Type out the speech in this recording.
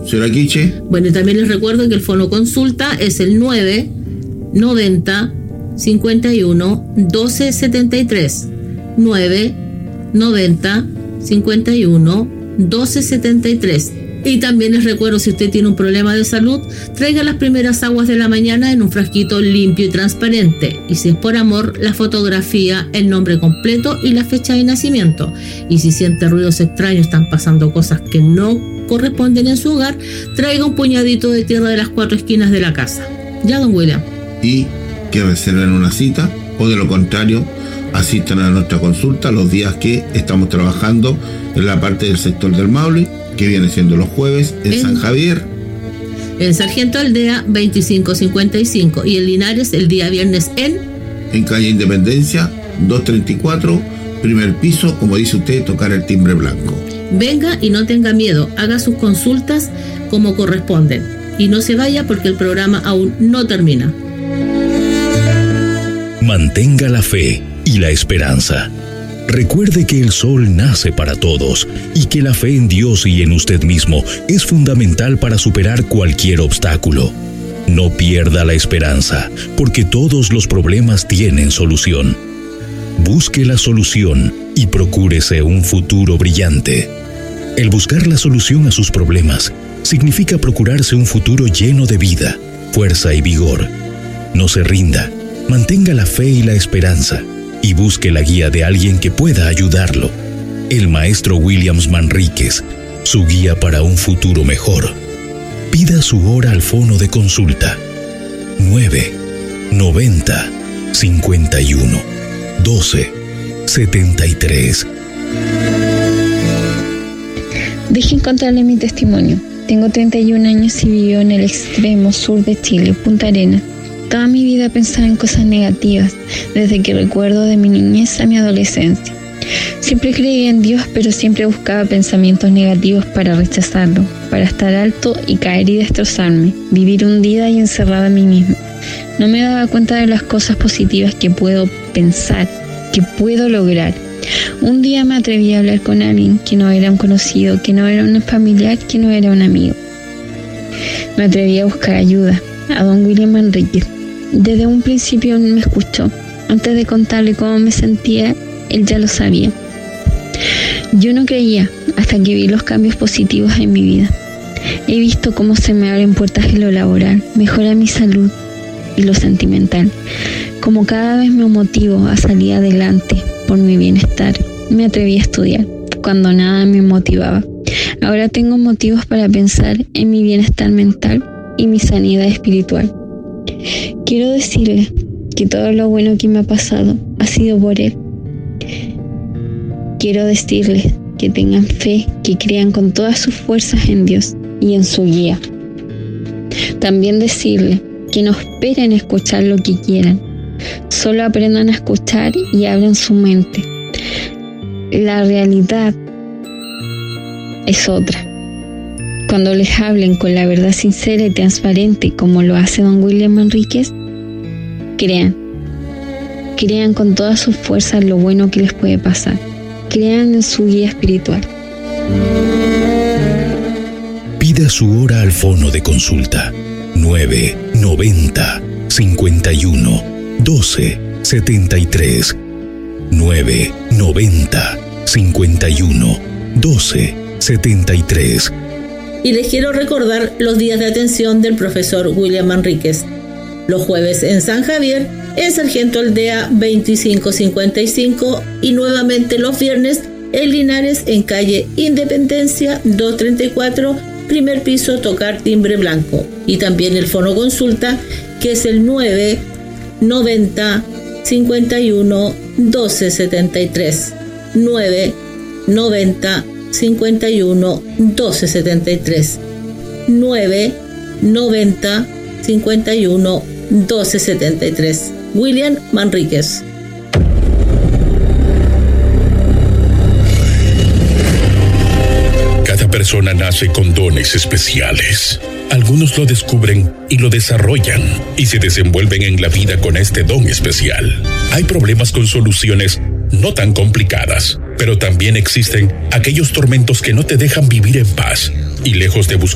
Señora Quiche. Bueno, y también les recuerdo que el fono consulta es el 990 51 12 73. 990 51 12 73. Y también les recuerdo, si usted tiene un problema de salud, traiga las primeras aguas de la mañana en un frasquito limpio y transparente. Y si es por amor, la fotografía, el nombre completo y la fecha de nacimiento. Y si siente ruidos extraños, están pasando cosas que no corresponden en su hogar, traiga un puñadito de tierra de las 4 esquinas de la casa. Ya, don William. Y que reserven una cita, o de lo contrario, asistan a nuestra consulta los días que estamos trabajando en la parte del sector del Maule, que viene siendo los jueves en San Javier, en Sargento Aldea 2555, y en Linares el día viernes en calle Independencia 234, primer piso, como dice usted, tocar el timbre blanco. Venga y no tenga miedo, haga sus consultas como corresponden y no se vaya porque el programa aún no termina. Mantenga la fe y la esperanza. Recuerde que el sol nace para todos y que la fe en Dios y en usted mismo es fundamental para superar cualquier obstáculo. No pierda la esperanza, porque todos los problemas tienen solución. Busque la solución y procúrese un futuro brillante. El buscar la solución a sus problemas significa procurarse un futuro lleno de vida, fuerza y vigor. No se rinda, mantenga la fe y la esperanza. Y busque la guía de alguien que pueda ayudarlo. El maestro Williams Manríquez, su guía para un futuro mejor. Pida su hora al fono de consulta 990 51 12 73. Dejen contarle mi testimonio. Tengo 31 años y vivo en el extremo sur de Chile, Punta Arenas. Toda mi vida pensaba en cosas negativas, desde que recuerdo de mi niñez a mi adolescencia. Siempre creía en Dios, pero siempre buscaba pensamientos negativos para rechazarlo, para estar alto y caer y destrozarme, vivir hundida y encerrada en mí misma. No me daba cuenta de las cosas positivas que puedo pensar, que puedo lograr. Un día me atreví a hablar con alguien que no era un conocido, que no era un familiar, que no era un amigo. Me atreví a buscar ayuda, a don William Manríquez. Desde un principio él me escuchó. Antes de contarle cómo me sentía, él ya lo sabía. Yo no creía hasta que vi los cambios positivos en mi vida. He visto cómo se me abren puertas en lo laboral, mejora mi salud y lo sentimental. Como cada vez me motivo a salir adelante por mi bienestar. Me atreví a estudiar cuando nada me motivaba. Ahora tengo motivos para pensar en mi bienestar mental y mi sanidad espiritual. Quiero decirle que todo lo bueno que me ha pasado ha sido por él. Quiero decirles que tengan fe, que crean con todas sus fuerzas en Dios y en su guía. También decirles que no esperen escuchar lo que quieran, solo aprendan a escuchar y abran su mente. La realidad es otra. Cuando les hablen con la verdad sincera y transparente, como lo hace don William Manríquez, crean con todas sus fuerzas lo bueno que les puede pasar. Crean en su guía espiritual. Pida su hora al fono de consulta 990 51 12 73. 990 51 12 73. Y les quiero recordar los días de atención del profesor William Manríquez. Los jueves en San Javier, en Sargento Aldea 2555, y nuevamente los viernes en Linares, en calle Independencia 234, primer piso, tocar timbre blanco. Y también el fono consulta, que es el 990 51 12 73. 990 51 12 73. 990 51 12 73. William Manríquez. Cada persona nace con dones especiales. Algunos lo descubren y lo desarrollan y se desenvuelven en la vida con este don especial. Hay problemas con soluciones no tan complicadas, pero también existen aquellos tormentos que no te dejan vivir en paz, y lejos de buscar